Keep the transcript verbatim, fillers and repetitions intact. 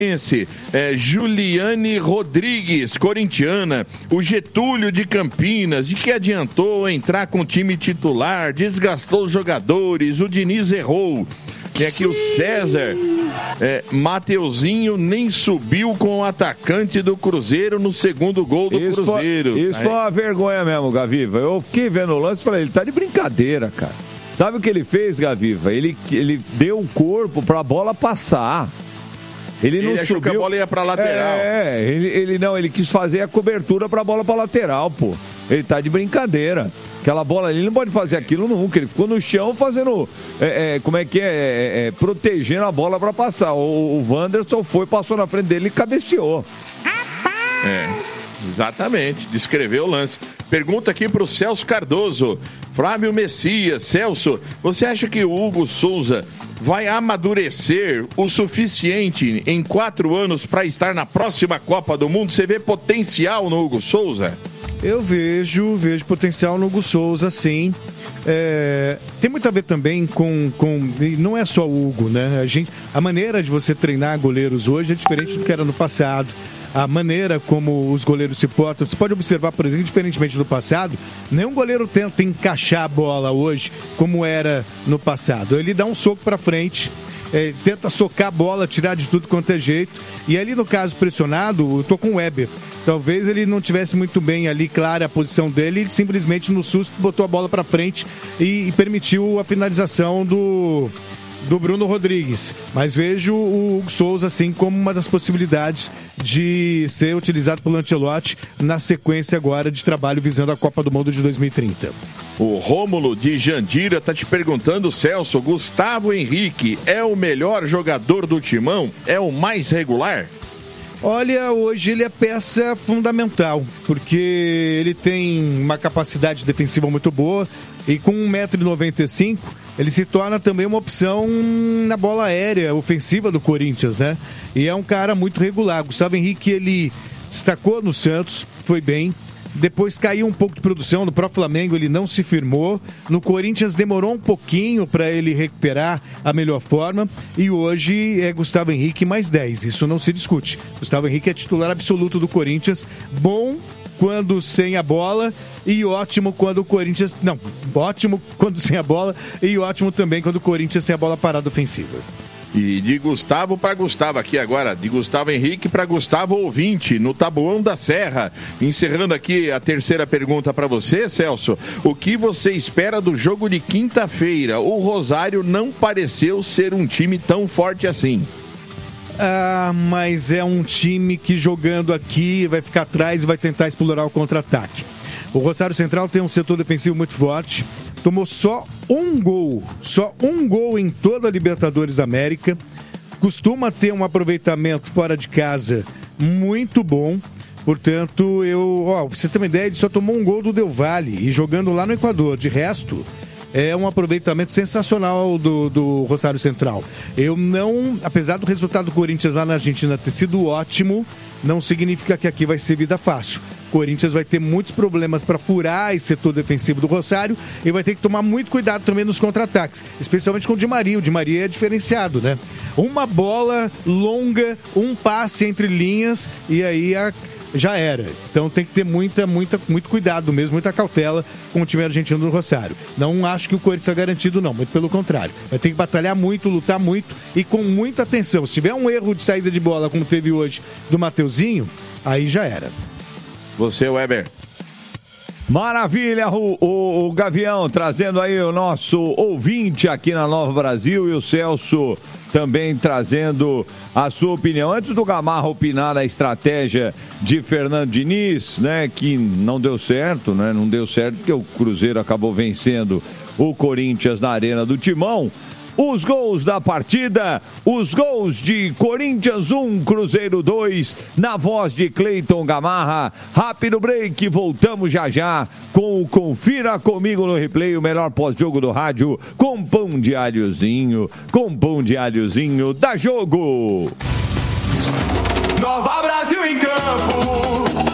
É, Juliane Rodrigues, corintiana. O Getúlio de Campinas, de que adiantou entrar com o time titular, desgastou os jogadores, o Diniz errou. Tem aqui o César, é, Mateuzinho nem subiu com o atacante do Cruzeiro no segundo gol do isso Cruzeiro. Foi, isso Aí... foi uma vergonha mesmo, Gaviva. Eu fiquei vendo o lance e falei, ele tá de brincadeira, cara. Sabe o que ele fez, Gaviva? Ele, ele deu o corpo pra bola passar. Ele, não ele achou subiu. que a bola ia pra lateral. É, ele, ele não, ele quis fazer a cobertura pra bola pra lateral, pô. Ele tá de brincadeira. Aquela bola ali, ele não pode fazer aquilo nunca. Ele ficou no chão fazendo, é, é, como é que é, é, é, protegendo a bola pra passar. O, o Wanderson foi, passou na frente dele e cabeceou. É, exatamente, descreveu o lance. Pergunta aqui pro Celso Cardoso. Flávio Messias, Celso, você acha que o Hugo Souza vai amadurecer o suficiente em quatro anos para estar na próxima Copa do Mundo? Você vê potencial no Hugo Souza? Eu vejo, vejo potencial no Hugo Souza, sim. É, tem muito a ver também com, com... Não é só o Hugo, né? A, gente, a maneira de você treinar goleiros hoje é diferente do que era no passado. A maneira como os goleiros se portam. Você pode observar, por exemplo, diferentemente do passado, nenhum goleiro tenta encaixar a bola hoje como era no passado. Ele dá um soco para frente, é, tenta socar a bola, tirar de tudo quanto é jeito. E ali, no caso pressionado, eu tô com o Weber. Talvez ele não tivesse muito bem ali clara a posição dele, ele simplesmente no susto botou a bola para frente e, e permitiu a finalização do... do Bruno Rodrigues, mas vejo o Hugo Souza assim como uma das possibilidades de ser utilizado pelo Ancelotti na sequência agora de trabalho visando a Copa do Mundo de dois mil e trinta. O Rômulo de Jandira tá te perguntando, Celso, Gustavo Henrique é o melhor jogador do Timão? É o mais regular? Olha, hoje ele é peça fundamental, porque ele tem uma capacidade defensiva muito boa e com um metro e noventa e cinco ele se torna também uma opção na bola aérea ofensiva do Corinthians, né? E é um cara muito regular. Gustavo Henrique, ele destacou no Santos, foi bem. Depois caiu um pouco de produção, no próprio Flamengo ele não se firmou, no Corinthians demorou um pouquinho para ele recuperar a melhor forma e hoje é Gustavo Henrique mais dez, isso não se discute. Gustavo Henrique é titular absoluto do Corinthians, bom quando sem a bola e ótimo quando o Corinthians... Não, ótimo quando sem a bola e ótimo também quando o Corinthians sem a bola parada ofensiva. E de Gustavo para Gustavo aqui agora, de Gustavo Henrique para Gustavo Ouvinte, no Taboão da Serra. Encerrando aqui a terceira pergunta para você, Celso. O que você espera do jogo de quinta-feira? O Rosário não pareceu ser um time tão forte assim. Ah, mas é um time que jogando aqui vai ficar atrás e vai tentar explorar o contra-ataque. O Rosário Central tem um setor defensivo muito forte. Tomou só um gol, só um gol em toda a Libertadores América. Costuma ter um aproveitamento fora de casa muito bom. Portanto, eu, ó, pra você ter uma ideia, ele só tomou um gol do Del Valle e jogando lá no Equador. De resto, é um aproveitamento sensacional do, do Rosário Central. Eu não, apesar do resultado do Corinthians lá na Argentina ter sido ótimo, não significa que aqui vai ser vida fácil. O Corinthians vai ter muitos problemas para furar esse setor defensivo do Rosário e vai ter que tomar muito cuidado também nos contra-ataques, especialmente com o Di Maria. O Di Maria é diferenciado, né? Uma bola longa, um passe entre linhas e aí a... já era. Então tem que ter muita, muita, muito cuidado mesmo, muita cautela com o time argentino do Rosário. Não acho que o Corinthians é garantido, não. Muito pelo contrário. Vai ter que batalhar muito, lutar muito e com muita atenção. Se tiver um erro de saída de bola, como teve hoje do Mateuzinho, aí já era. Você, Weber. Maravilha, o, o, o Gavião trazendo aí o nosso ouvinte aqui na Nova Brasil e o Celso também trazendo a sua opinião. Antes do Gamarra opinar na estratégia de Fernando Diniz, né, que não deu certo, né, não deu certo porque o Cruzeiro acabou vencendo o Corinthians na Arena do Timão. Os gols da partida, os gols de Corinthians um, Cruzeiro dois, na voz de Cleiton Gamarra. Rápido break, voltamos já já com o Confira Comigo no Replay, o melhor pós-jogo do rádio, com pão de alhozinho, com pão de alhozinho, dá jogo! Nova Brasil em campo!